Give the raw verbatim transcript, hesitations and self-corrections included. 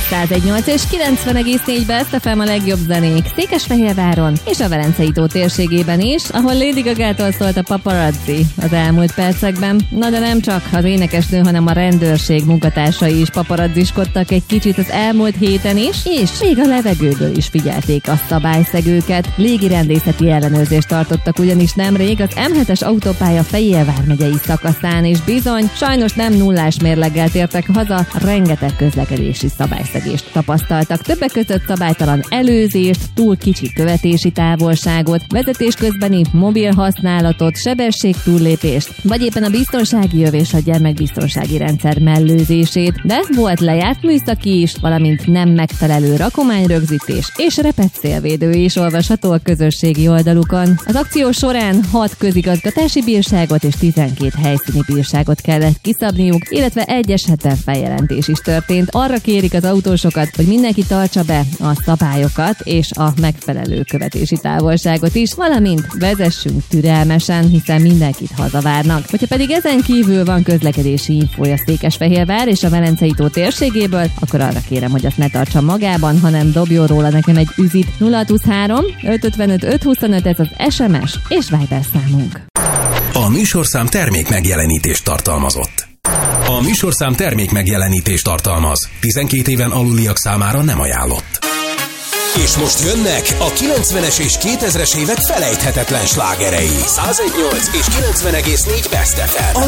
száz egy nyolc és kilencven egész négy Best ef em a legjobb zenék Székesfehérváron és a Velencei tó térségében is, ahol Lady Gagától szólt a Paparazzi az elmúlt percekben. Na de nem csak az énekesnő, hanem a rendőrség munkatársai is paparazziskodtak egy kicsit az elmúlt héten is, és még a levegőből is figyelték a szabályszegőket. Légirendészeti ellenőrzést tartottak ugyanis nemrég az em hetes autópálya Fejér vármegyei szakaszán, és bizony, sajnos nem nullás mérleggel tértek haza, rengeteg közlekedési szabályszegést tapasztaltak. Többek között szabálytalan előzést, túl kicsi követési távolságot, vezetés közbeni mobil használatot, sebesség túllépést, vagy éppen a biztonsági jöv és a gyermekbiztonsági rendszer mellőzését, de volt lejárt műszaki is, valamint nem megfelelő rakományrögzítés és repett szélvédő is olvasható a közösségi oldalukon. Az akció során hat közigazgatási bírságot és tizenkét helyszíni bírságot kellett kiszabniuk, illetve egy esetben feljelentés is történt. Arra kérik az autósokat, hogy mindenki tartsa be a szabályokat és a megfelelő követési távolságot is, valamint vezessünk türelmesen, hiszen mindenkit hazavárnak. Hogyha pedig ezen kívül van közlekedési infója Székesfehérvár és a Velencei tó térségéből, akkor arra kérem, hogy azt ne tartsa magában, hanem dobjon róla nekem egy üzit. nulla huszonhárom öt ötvenöt öt huszonöt, ez az es em es és Viber számunk. A műsorszám termék megjelenítést tartalmazott. A műsorszám termék megjelenítést tartalmaz. tizenkét éven aluliak számára nem ajánlott. És most jönnek a kilencvenes és kétezres évek felejthetetlen slágerei. száz egy nyolc és kilencven egész négy Best ef em. A